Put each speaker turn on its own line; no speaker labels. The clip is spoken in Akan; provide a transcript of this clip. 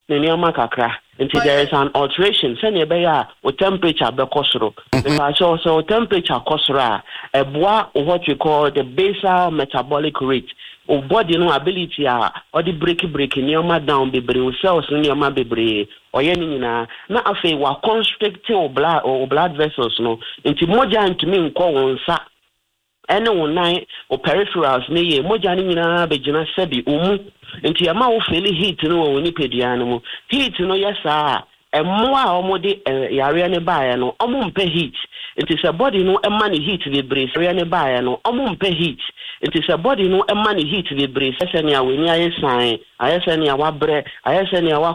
Nenioma kakra. Until there is an alteration, send your bear or temperature be cosro. So temperature cosra, a bois or what you call the basal metabolic rate. Or body no ability or the breaking neoma down be brave cells neoma be brave or yenina. Not a fe wa constricting or blood vessels no. Into moja and to me call on sa. Any one night or peripherals me moja nina be jina sebi Into your mouth really heat no when you pay the animal. Heat no yes sir. And more omode yariane buy no omumpe heat. It is a body no a money heat the brace yariane buy no omumpe heat. It is a body no a money heat the brace. I send ya when ya sign. I send ya wa bre. I send ya wa